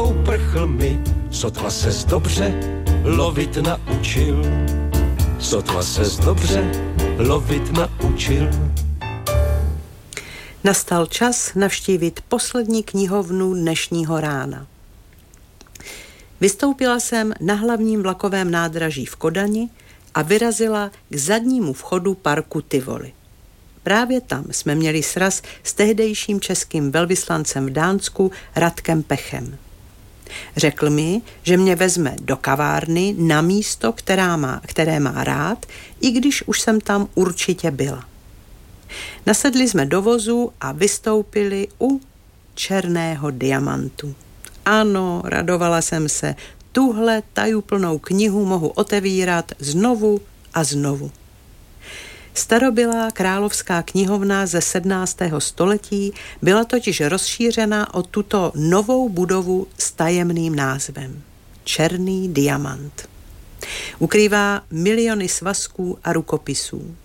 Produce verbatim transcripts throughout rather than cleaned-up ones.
rukou prchl mi, sotva ses dobře lovit naučil. Sotva ses dobře lovit naučil. Nastal čas navštívit poslední knihovnu dnešního rána. Vystoupila jsem na hlavním vlakovém nádraží v Kodani a vyrazila k zadnímu vchodu parku Tivoli. Právě tam jsme měli sraz s tehdejším českým velvyslancem v Dánsku Radkem Pechem. Řekl mi, že mě vezme do kavárny na místo, která má, které má rád, i když už jsem tam určitě byla. Nasedli jsme do vozu a vystoupili u Černého diamantu. Ano, radovala jsem se, tuhle tajuplnou knihu mohu otevírat znovu a znovu. Starobylá královská knihovna ze sedmnáctého století byla totiž rozšířena o tuto novou budovu s tajemným názvem Černý diamant. Ukrývá miliony svazků a rukopisů.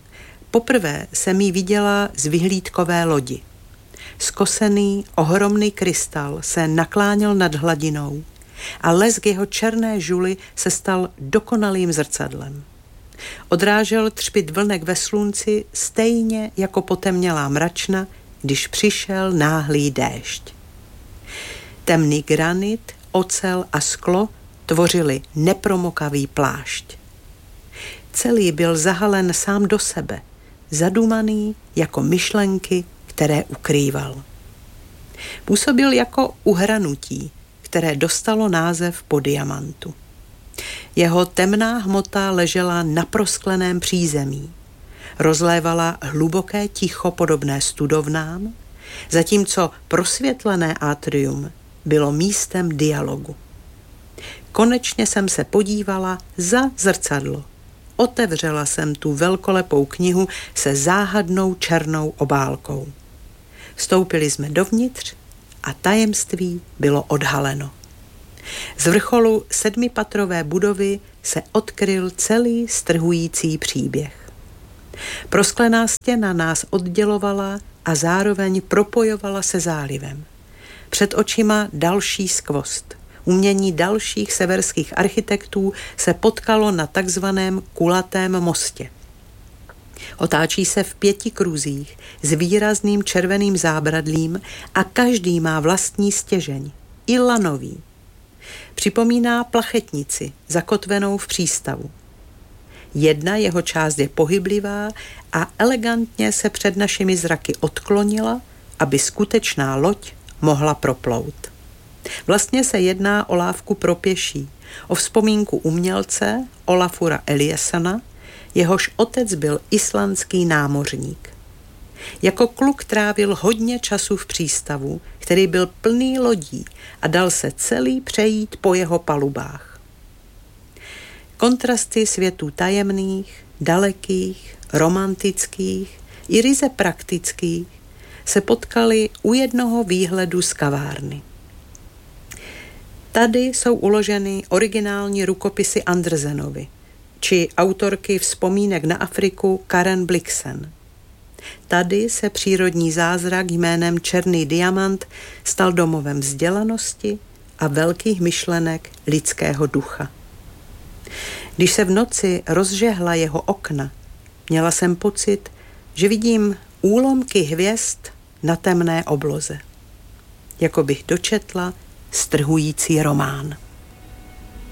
Poprvé jsem ji viděla z vyhlídkové lodi. Skosený, ohromný krystal se nakláněl nad hladinou a lesk jeho černé žuly se stal dokonalým zrcadlem. Odrážel třpyt vlnek ve slunci stejně jako potemnělá mračna, když přišel náhlý déšť. Temný granit, ocel a sklo tvořili nepromokavý plášť. Celý byl zahalen sám do sebe, zadumaný jako myšlenky, které ukrýval. Působil jako uhranutí, které dostalo název po diamantu. Jeho temná hmota ležela na proskleném přízemí. Rozlévala hluboké ticho podobné studovnám, zatímco prosvětlené atrium bylo místem dialogu. Konečně jsem se podívala za zrcadlo. Otevřela jsem tu velkolepou knihu se záhadnou černou obálkou. Vstoupili jsme dovnitř a tajemství bylo odhaleno. Z vrcholu sedmipatrové budovy se odkryl celý strhující příběh. Prosklená stěna nás oddělovala a zároveň propojovala se zálivem. Před očima další skvost. Umění dalších severských architektů se potkalo na takzvaném kulatém mostě. Otáčí se v pěti kruzích s výrazným červeným zábradlím a každý má vlastní stěžeň, i lanový. Připomíná plachetnici zakotvenou v přístavu. Jedna jeho část je pohyblivá a elegantně se před našimi zraky odklonila, aby skutečná loď mohla proplout. Vlastně se jedná o lávku pro pěší, o vzpomínku umělce Olafura Eliassona, jehož otec byl islandský námořník. Jako kluk trávil hodně času v přístavu, který byl plný lodí a dal se celý přejít po jeho palubách. Kontrasty světů tajemných, dalekých, romantických i ryze praktických se potkaly u jednoho výhledu z kavárny. Tady jsou uloženy originální rukopisy Andersenovy, či autorky vzpomínek na Afriku Karen Blixen. Tady se přírodní zázrak jménem Černý diamant stal domovem vzdělanosti a velkých myšlenek lidského ducha. Když se v noci rozžehla jeho okna, měla jsem pocit, že vidím úlomky hvězd na temné obloze. Jako bych dočetla strhující román.